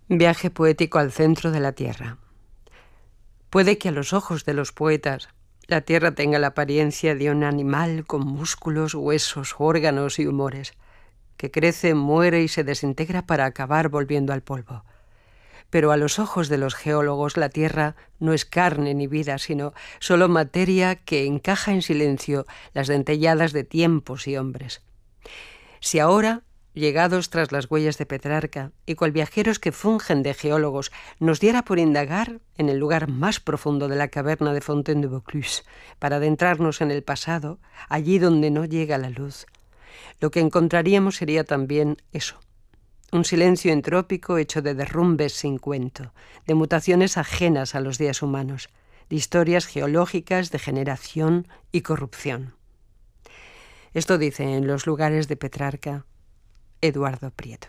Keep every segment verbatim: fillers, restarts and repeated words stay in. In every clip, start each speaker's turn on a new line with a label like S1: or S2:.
S1: Viaje poético al centro de la Tierra. Puede que a los ojos de los poetas la Tierra tenga la apariencia de un animal con músculos, huesos, órganos y humores, que crece, muere y se desintegra para acabar volviendo al polvo. Pero a los ojos de los geólogos la Tierra no es carne ni vida, sino solo materia que encaja en silencio las dentelladas de tiempos y hombres. Si ahora, llegados tras las huellas de Petrarca, y cual viajeros que fungen de geólogos, nos diera por indagar en el lugar más profundo de la caverna de Fontaine de Vaucluse, para adentrarnos en el pasado, allí donde no llega la luz, lo que encontraríamos sería también eso, un silencio entrópico hecho de derrumbes sin cuento, de mutaciones ajenas a los días humanos, de historias geológicas de generación y corrupción. Esto dice en Los lugares de Petrarca Eduardo Prieto.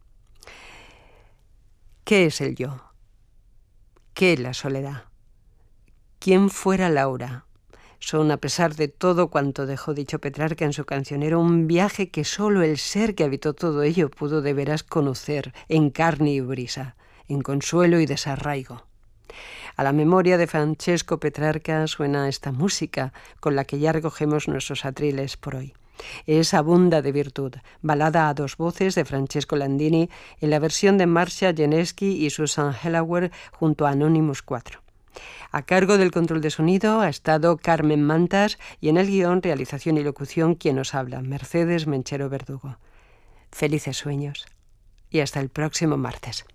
S1: ¿Qué es el yo? ¿Qué la soledad? ¿Quién fuera Laura? Son, a pesar de todo cuanto dejó dicho Petrarca en su cancionero, un viaje que solo el ser que habitó todo ello pudo de veras conocer en carne y brisa, en consuelo y desarraigo. A la memoria de Francesco Petrarca suena esta música con la que ya recogemos nuestros atriles por hoy. Es Abunda de virtud, balada a dos voces de Francesco Landini en la versión de Marcia Janeski y Susan Helauer junto a Anonymous cuatro. A cargo del control de sonido ha estado Carmen Mantas y en el guión, realización y locución quien nos habla, Mercedes Menchero Verdugo. Felices sueños y hasta el próximo martes.